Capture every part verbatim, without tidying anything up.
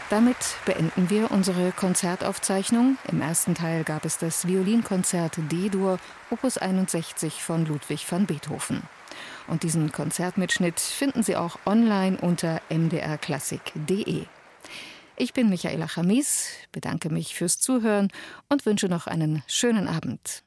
Damit beenden wir unsere Konzertaufzeichnung. Im ersten Teil gab es das Violinkonzert D-Dur, Opus einundsechzig von Ludwig van Beethoven. Und diesen Konzertmitschnitt finden Sie auch online unter m d r klassik punkt d e. Ich bin Michaela Chamis, bedanke mich fürs Zuhören und wünsche noch einen schönen Abend.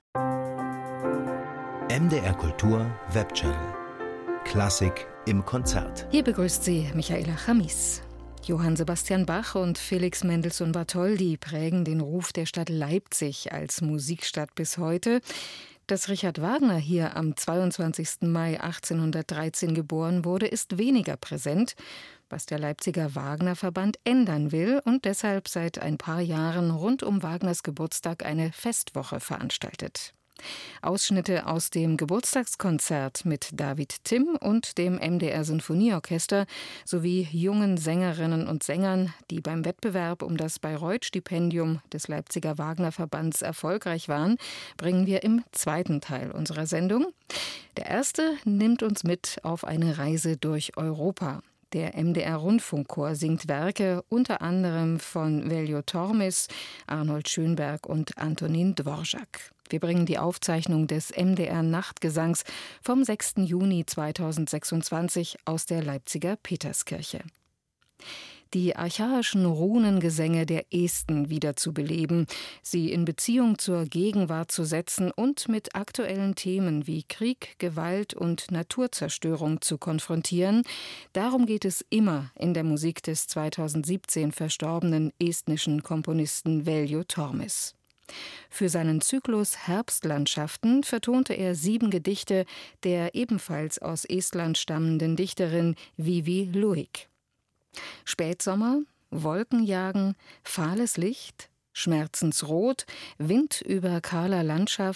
M D R Kultur Webchannel. Klassik im Konzert. Hier begrüßt Sie Michaela Chamis. Johann Sebastian Bach und Felix Mendelssohn Bartholdy prägen den Ruf der Stadt Leipzig als Musikstadt bis heute. Dass Richard Wagner hier am zweiundzwanzigsten Mai achtzehnhundertdreizehn geboren wurde, ist weniger präsent, was der Leipziger Wagner-Verband ändern will und deshalb seit ein paar Jahren rund um Wagners Geburtstag eine Festwoche veranstaltet. Ausschnitte aus dem Geburtstagskonzert mit David Timm und dem M D R Sinfonieorchester sowie jungen Sängerinnen und Sängern, die beim Wettbewerb um das Bayreuth-Stipendium des Leipziger Wagner-Verbands erfolgreich waren, bringen wir im zweiten Teil unserer Sendung. Der erste nimmt uns mit auf eine Reise durch Europa. Der M D R-Rundfunkchor singt Werke unter anderem von Veljo Tormis, Arnold Schönberg und Antonin Dvorak. Wir bringen die Aufzeichnung des M D R-Nachtgesangs vom sechsten Juni zweitausendsechsundzwanzig aus der Leipziger Peterskirche. Die archaischen Runengesänge der Esten wiederzubeleben, sie in Beziehung zur Gegenwart zu setzen und mit aktuellen Themen wie Krieg, Gewalt und Naturzerstörung zu konfrontieren, darum geht es immer in der Musik des zweitausendsiebzehn verstorbenen estnischen Komponisten Veljo Tormis. Für seinen Zyklus Herbstlandschaften vertonte er sieben Gedichte der ebenfalls aus Estland stammenden Dichterin Vivi Luik. Spätsommer, Wolkenjagen, fahles Licht, Schmerzensrot, Wind über kahler Landschaft,